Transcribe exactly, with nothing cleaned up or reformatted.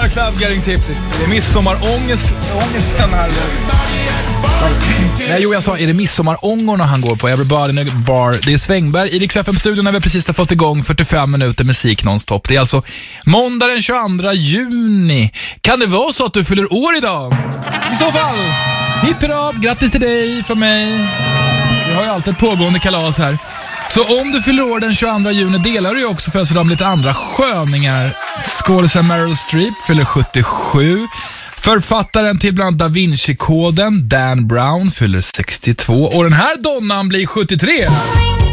Summer Club Getting Tipsy. Det är midsommarångest, ångesten här. Nej, jo, jag sa, är det midsommarångorna han går på? Everybody in a bar. Det är Svängberg i Rix F M-studion när vi precis har fått igång fyrtiofem minuter musik nonstop. Det är alltså måndag den tjugoandra juni. Kan det vara så att du fyller år idag? I så fall, hipp hurra, grattis till dig från mig. Vi har ju alltid ett pågående kalas här. Så om du fyller år den tjugoandra juni delar du ju också för med lite andra sköningar. Skådespelaren Meryl Streep fyller sjuttiosju. Författaren till bland Da Vinci-koden Dan Brown fyller sextiotvå. Och den här donnan blir sjuttiotre.